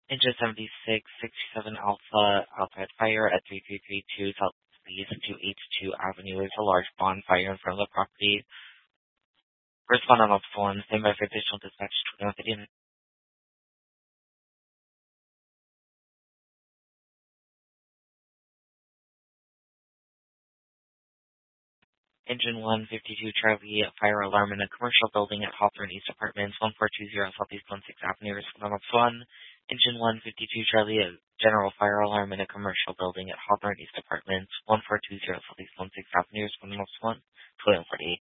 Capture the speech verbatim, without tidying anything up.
Engine seventy-six sixty-seven Alpha, outside fire at three three three two Southeast two eighty-two Avenue. There's a large bonfire in front of the property. Respond on multiple ones. Stand by for additional dispatch twenty-one fifty. Engine one fifty-two Charlie, fire alarm in a commercial building at Hawthorne East Apartments, one four two zero Southeast one sixth Avenue. Respond on multiple one. Engine one fifty-two Charlie, a general fire alarm in a commercial building at Hawthorne East Apartments, one four two zero Southeast one sixth Avenue. Respond on multiple one. twenty-one forty-eight.